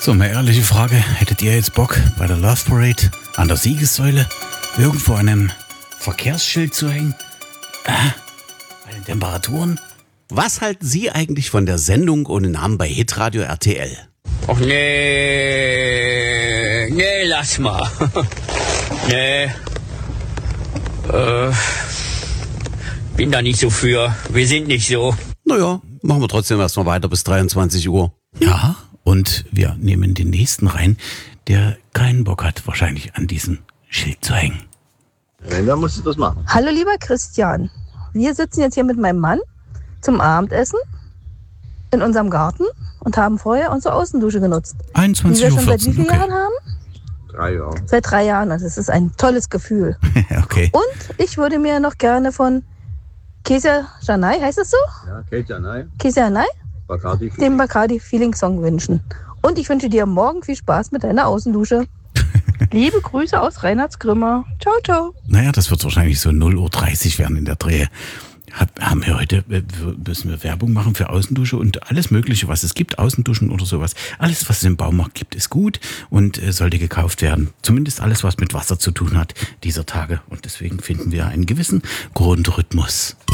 So, eine ehrliche Frage. Hättet ihr jetzt Bock, bei der Love Parade an der Siegessäule irgendwo an einem Verkehrsschild zu hängen? Bei den Temperaturen? Was halten Sie eigentlich von der Sendung ohne Namen bei Hitradio RTL? Och nee, lass mal. Nee. Bin da nicht so für. Wir sind nicht so. Naja, machen wir trotzdem erstmal weiter bis 23 Uhr. Ja, und wir nehmen den nächsten rein, der keinen Bock hat, wahrscheinlich an diesem Schild zu hängen. Wenn, dann musst du das machen. Hallo lieber Christian, wir sitzen jetzt hier mit meinem Mann zum Abendessen in unserem Garten und haben vorher unsere Außendusche genutzt. 21:14 Die wir schon seit wie vielen okay. Jahren haben? 3 Jahre. Seit 3 Jahren, also das ist ein tolles Gefühl. Okay. Und ich würde mir noch gerne von Kesa Janai, heißt es so? Ja, Kate, nein. Kesa Janai, Bacardi. den Bacardi Feeling Song wünschen. Und ich wünsche dir morgen viel Spaß mit deiner Außendusche. Liebe Grüße aus Reinhardsgrimma. Ciao, ciao. Naja, das wird wahrscheinlich so 0:30 Uhr werden in der Dreh. Haben wir heute, müssen wir Werbung machen für Außendusche und alles Mögliche, was es gibt, Außenduschen oder sowas. Alles, was es im Baumarkt gibt, ist gut und sollte gekauft werden. Zumindest alles, was mit Wasser zu tun hat dieser Tage. Und deswegen finden wir einen gewissen Grundrhythmus.